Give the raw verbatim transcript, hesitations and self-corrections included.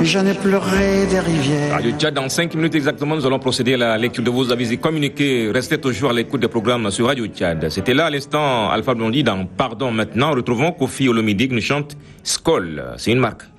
j'en ai pleuré des rivières. Radio Tchad, dans cinq minutes exactement, nous allons procéder à la lecture de vos avis et communiquer. Restez toujours à l'écoute des programmes sur Radio Tchad. C'était là à l'instant Alpha Blondy dans Pardon maintenant. Retrouvons Kofi Olomide qui nous chante Skoll. C'est une marque.